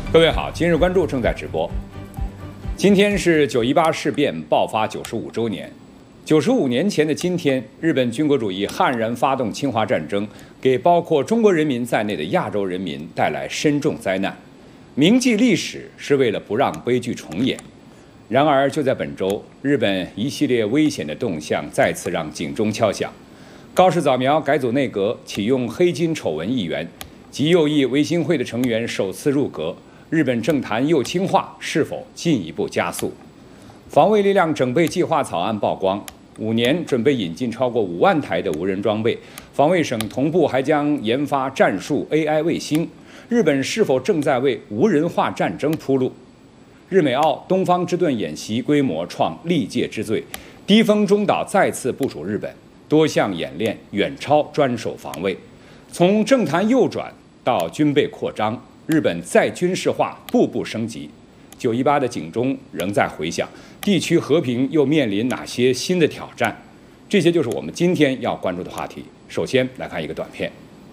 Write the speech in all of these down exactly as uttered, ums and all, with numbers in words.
各位好，今日关注正在直播。今天是九一八事变爆发九十五周年。九十五年前的今天，日本军国主义悍然发动侵华战争，给包括中国人民在内的亚洲人民带来深重灾难。铭记历史是为了不让悲剧重演。然而，就在本周，日本一系列危险的动向再次让警钟敲响。高市早苗改组内阁，启用黑金丑闻议员，极右翼维新会的成员首次入阁。日本政坛右倾化是否进一步加速？防卫力量整备计划草案曝光，五年准备引进超过五万台的无人装备。防卫省同步还将研发战术 A I 卫星。日本是否正在为无人化战争铺路？日美澳东方之盾演习规模创历届之最，低风中岛再次部署日本，多项演练远超专守防卫。从政坛右转到军备扩张，日本再军事化步步升级，九一八的警钟仍在回响，地区和平又面临哪些新的挑战？这些就是我们今天要关注的话题。首先来看一个短片。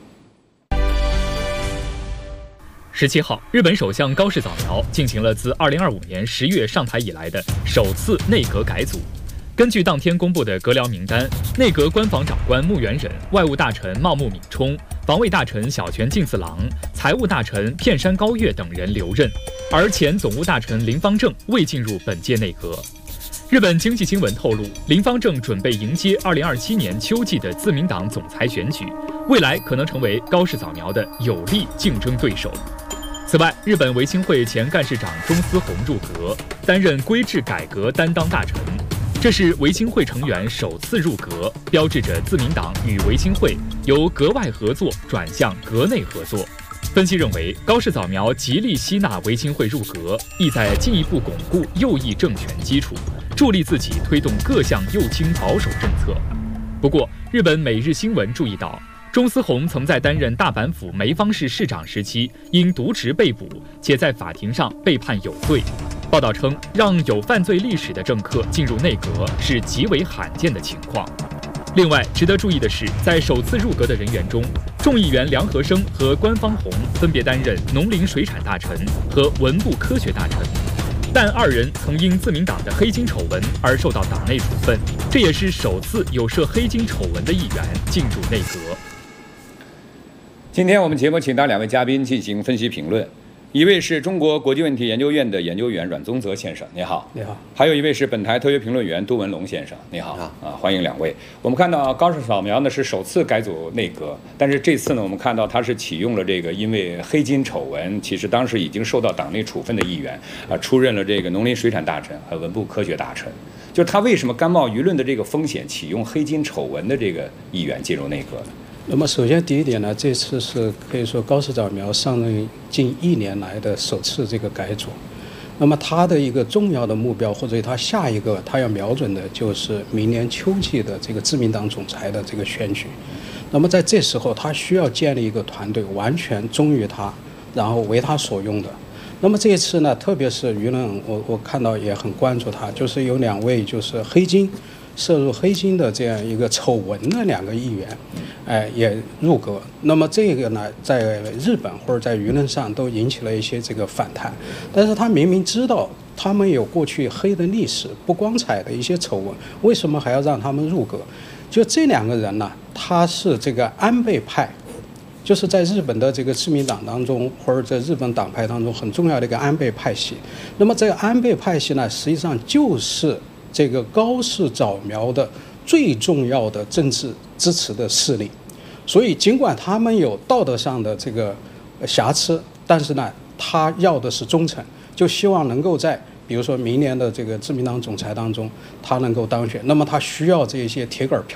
十七号，日本首相高市早苗进行了自二零二五年十月上台以来的首次内阁改组。根据当天公布的阁僚名单，内阁官房长官木原忍、外务大臣茂木敏充、防卫大臣小泉进次郎、财务大臣片山高月等人留任，而前总务大臣林芳正未进入本届内阁。日本经济新闻透露，林芳正准备迎接二零二七年秋季的自民党总裁选举，未来可能成为高市早苗的有力竞争对手。此外，日本维新会前干事长中司宏入阁，担任规制改革担当大臣。这是维新会成员首次入阁，标志着自民党与维新会由阁外合作转向阁内合作。分析认为，高市早苗极力吸纳维新会入阁，意在进一步巩固右翼政权基础，助力自己推动各项右倾保守政策。不过，日本每日新闻注意到，中司宏曾在担任大阪府梅方市市长时期因渎职被捕，且在法庭上被判有罪。报道称，让有犯罪历史的政客进入内阁是极为罕见的情况。另外，值得注意的是，在首次入阁的人员中，众议员梁和生和官方宏分别担任农林水产大臣和文部科学大臣，但二人曾因自民党的黑金丑闻而受到党内处分，这也是首次有涉黑金丑闻的议员进入内阁。 今天我们节目请到两位嘉宾进行分析评论，一位是中国国际问题研究院的研究员阮宗泽先生，你好。 你好。 还有一位是本台特约评论员杜文龙先生，你好。啊，欢迎两位。我们看到高市早苗呢是首次改组内阁，但是这次呢，我们看到他是启用了这个因为黑金丑闻，其实当时已经受到党内处分的议员啊，出任了这个农林水产大臣和文部科学大臣。就是他为什么甘冒舆论的这个风险，启用黑金丑闻的这个议员进入内阁呢？ 那么首先第一点呢，这次是可以说高市早苗上任近一年来的首次这个改组。那么他的一个重要的目标，或者他下一个他要瞄准的就是明年秋季的这个自民党总裁的这个选举。那么在这时候，他需要建立一个团队，完全忠于他，然后为他所用的。那么这一次呢，特别是舆论，我我看到也很关注他，就是有两位就是黑金。涉入黑金的这样一个丑闻的两个议员，哎，也入阁。那么这个呢，在日本或者在舆论上都引起了一些这个反弹。但是他明明知道他们有过去黑的历史、不光彩的一些丑闻，为什么还要让他们入阁？就这两个人呢，他是这个安倍派，就是在日本的这个自民党当中，或者在日本党派当中很重要的一个安倍派系。那么这个安倍派系呢，实际上就是这个高市早苗的最重要的政治支持的势力，所以尽管他们有道德上的这个瑕疵，但是呢，他要的是忠诚，就希望能够在比如说明年的这个自民党总裁当中，他能够当选。那么他需要这些铁杆票。